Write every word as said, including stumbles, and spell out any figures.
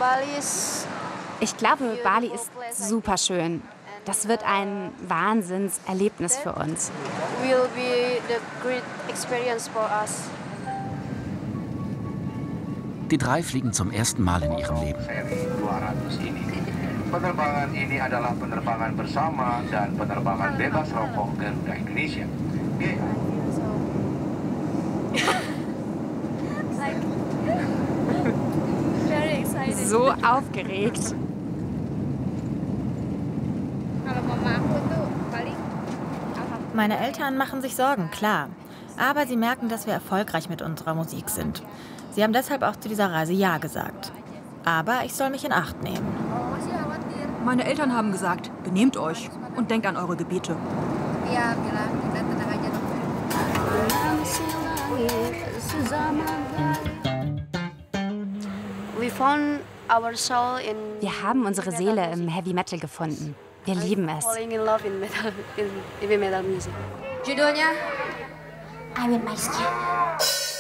Ich glaube, Bali ist super schön. Das wird ein Wahnsinnserlebnis für uns. Die drei fliegen zum ersten Mal in ihrem Leben. Penerbangan ini adalah penerbangan bersama dan penerbangan bebas rokok Garuda Indonesia. So aufgeregt. Meine Eltern machen sich Sorgen, klar. Aber sie merken, dass wir erfolgreich mit unserer Musik sind. Sie haben deshalb auch zu dieser Reise Ja gesagt. Aber ich soll mich in Acht nehmen. Meine Eltern haben gesagt, benehmt euch und denkt an eure Gebete. Wir haben unsere Seele im Heavy Metal gefunden. Wir lieben es. Judulnya I Will My Skin.